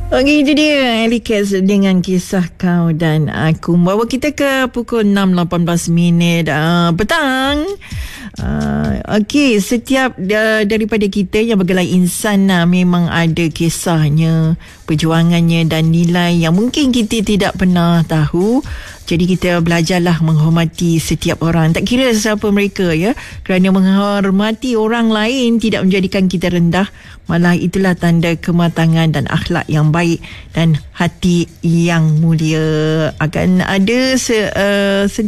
Okey, itu dia Alikas dengan kisah Kau dan Aku. Bawa kita ke pukul 6.18 petang. Okey, setiap daripada kita yang bergelar insan memang ada kisahnya, perjuangannya dan nilai yang mungkin kita tidak pernah tahu. Jadi kita belajarlah menghormati setiap orang, tak kira siapa mereka, ya. Kerana menghormati orang lain tidak menjadikan kita rendah, malah itulah tanda kematangan dan akhlak yang baik dan hati yang mulia. Akan ada